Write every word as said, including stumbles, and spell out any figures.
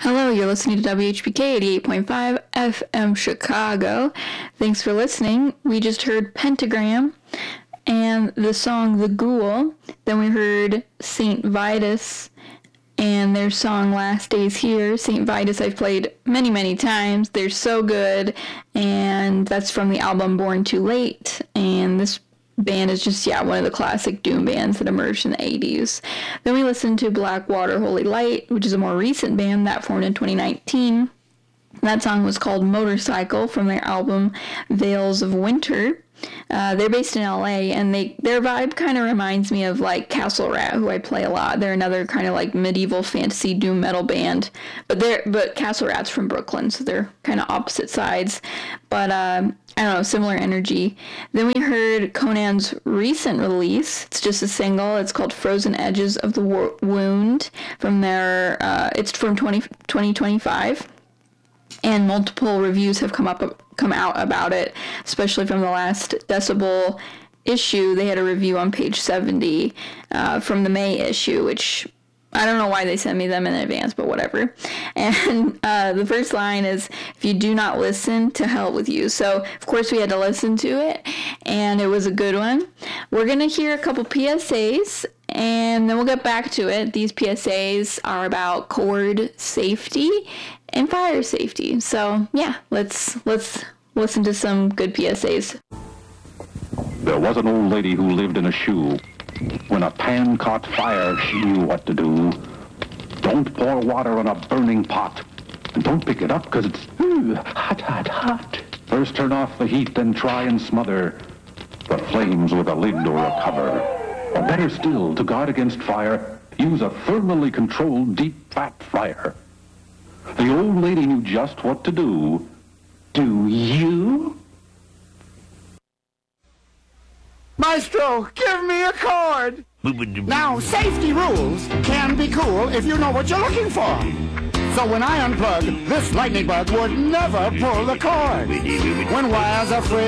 Hello, you're listening to W H P K eighty-eight point five F M Chicago. Thanks for listening. We just heard Pentagram and the song The Ghoul. Then we heard Saint Vitus and their song Last Days Here. Saint Vitus I've played many, many times. They're so good. And that's from the album Born Too Late. And this band is just, yeah, one of the classic doom bands that emerged in the eighties. Then we listened to Blackwater Holy Light, which is a more recent band that formed in twenty nineteen. That song was called Motorcycle from their album Veils of Winter. Uh, they're based in L A, and they their vibe kind of reminds me of like Castle Rat, who I play a lot. They're another kind of like medieval fantasy doom metal band, but they're but Castle Rat's from Brooklyn, so they're kind of opposite sides. But uh, I don't know, similar energy. Then we heard Conan's recent release. It's just a single. It's called Frozen Edges of the Wo- Wound from their. Uh, it's from twenty twenty-five. And multiple reviews have come up come out about it, especially from the last Decibel issue. They had a review on page seventy uh, from the May issue, which I don't know why they sent me them in advance, but whatever. And uh, the first line is, "If you do not listen, to hell with you." So, of course, we had to listen to it, and it was a good one. We're going to hear a couple P S As, and then we'll get back to it. These P S As are about cord safety and fire safety. So, yeah, let's let's listen to some good P S As. There was an old lady who lived in a shoe. When a pan caught fire, she knew what to do. Don't pour water on a burning pot. And don't pick it up, because it's ooh, hot, hot, hot. First turn off the heat, then try and smother the flames with a lid or a cover. Or better still, to guard against fire, use a thermally controlled deep fat fryer. The old lady knew just what to do. Do you? Maestro, give me a cord! Now, safety rules can be cool if you know what you're looking for. So when I unplug, this lightning bug would never pull the cord. When wires are frayed